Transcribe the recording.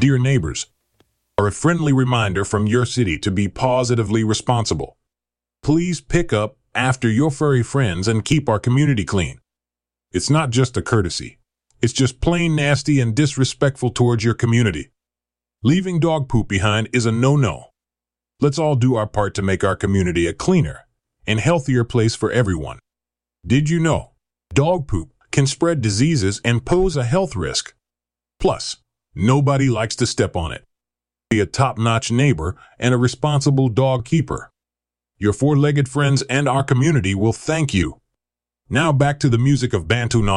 dear neighbors, are a friendly reminder from your city to be positively responsible. Please pick up after your furry friends and keep our community clean. It's not just a courtesy. It's just plain nasty and disrespectful towards your community. Leaving dog poop behind is a no-no. Let's all do our part to make our community a cleaner and healthier place for everyone. Did you know dog poop can spread diseases and pose a health risk? Plus, nobody likes to step on it. Be a top-notch neighbor and a responsible dog keeper. Your four-legged friends and our community will thank you. Now back to the music of Bantu Naughty.